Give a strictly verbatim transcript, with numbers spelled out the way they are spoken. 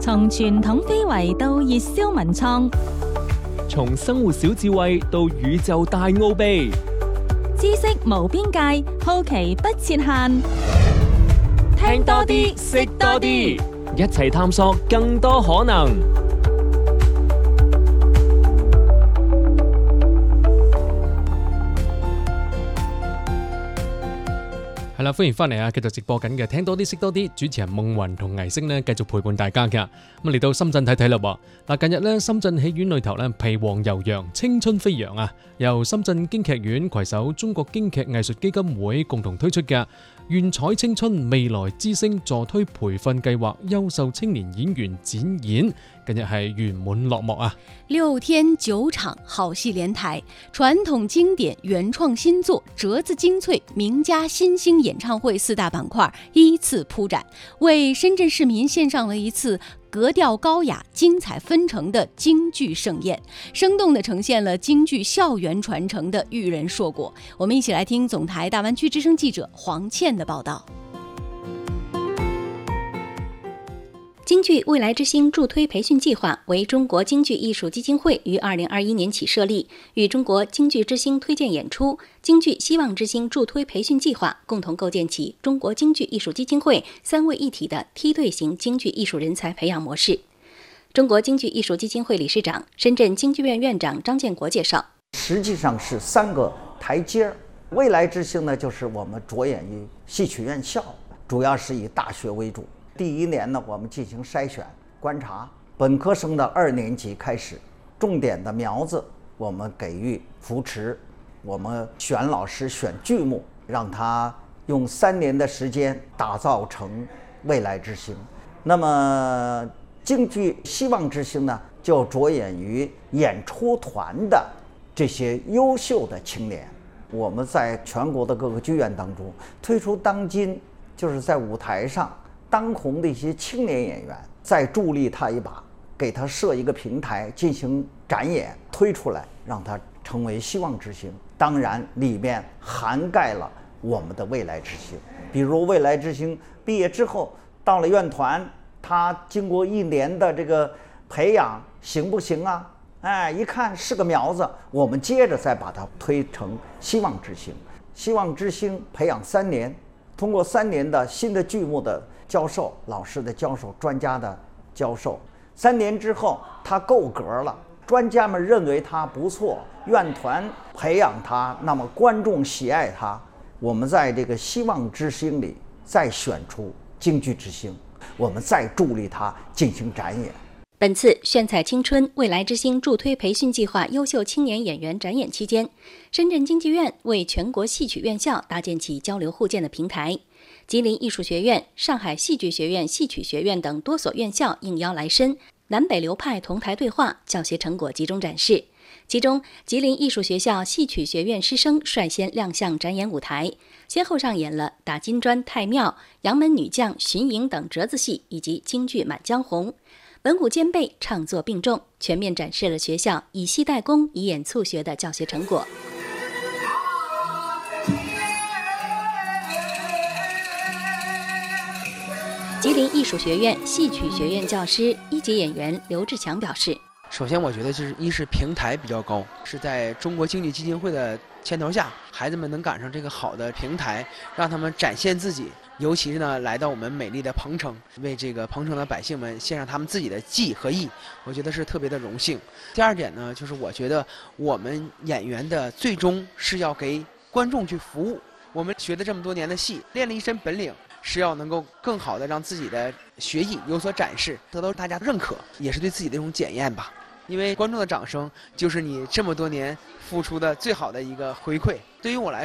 從傳統非遺到熱銷文創， 從生活小智慧到宇宙大奧秘， 知識無邊界，好奇不設限。 聽多啲，識多啲，一齊探索更多可能。係啦，歡迎翻嚟啊！繼續直播緊嘅，聽多啲識多啲，主持人夢雲同倪星呢，繼續陪伴大家嘅。咁嚟到深圳睇睇啦噃。嗱，近日呢，深圳戲院裏頭呢，皮黃悠揚，青春飛揚啊！由深圳京劇院攜手中國京劇藝術基金會共同推出嘅願彩青春未來之星助推培訓計劃優秀青年演員展演，近日係圓滿落幕啊！ 六天九場，好戲連台，傳統經典、原創新作、折子精粹、名家新星演唱會四大板塊依次鋪展，為深圳市民獻上了一次格調高雅、精彩紛呈的京劇盛宴，生動地呈現了京劇校園傳承的育人碩果。我們一起來聽總台大灣區之聲記者黃倩的報道。 京劇未來之星助推培訓計劃為中國京劇藝術基金會於二零二一年起設立，與中國京劇之星推薦演出、京劇希望之星助推培訓計劃共同構建起中國京劇藝術基金會三位一體的梯隊型京劇藝術人才培養模式。中國京劇藝術基金會理事長、深圳京劇院院長張建國介紹， 實際上是三個台階。未來之星呢，就是我們着眼於戲曲院校，主要是以大學為主。第一年呢，我們進行篩選觀察，本科生的二年級開始，重點的苗子我們給予扶持，我們選老師選劇目，讓他用三年的時間打造成未來之星。那麼京劇希望之星呢，就着眼於演出團的這些優秀的青年。我們在全國的各個劇院當中推出當今就是在舞台上當紅的一些青年演員，再助力他一把，給他設一個平台進行展演，推出來，讓他成為希望之星。當然，裡面涵蓋了我們的未來之星。比如未來之星畢業之後到了院團，他經過一年的這個培養，行不行啊？哎，一看是個苗子，我們接着再把它推成希望之星。希望之星培養三年，通過三年的新的劇目的教授、老師的教授、專家的教授，三年之後他夠格了，專家們認為他不錯，院團培養他，那麼觀眾喜愛他，我們在這個希望之星裡再選出京劇之星，我們再助力他進行展演。 本次炫彩青春未來之星助推培訓計劃優秀青年演員展演期間，深圳京劇院為全國戲曲院校搭建起交流互鑑的平台。吉林藝術學院、上海戲劇學院戲曲學院等多所院校應邀來深，南北流派同台對話，教學成果集中展示。其中，吉林藝術學校戲曲學院師生率先亮相展演舞台，先後上演了打金磚太庙、楊門女將巡營等折子戲以及京劇滿江紅，文武兼備，唱作並重，全面展示了學校以戲代工、以演促學的教學成果。吉林藝術學院戲曲學院教師、一級演員劉志強表示， 首先我覺得就是一是平台比較高，是在中國京劇基金會的牽頭下，孩子們能趕上這個好的平台，讓他們展現自己，尤其是呢來到我們美麗的鵬城，為這個鵬城的百姓們獻上他們自己的技和藝，我覺得是特別的榮幸。第二點呢，就是我覺得我們演員的最終是要給觀眾去服務，我們學了這麼多年的戲，練了一身本領，是要能夠更好的讓自己的學藝有所展示，得到大家認可，也是對自己的一種檢驗吧。因為觀眾的掌聲就是你這麼多年付出的最好的一個回饋。對於我來說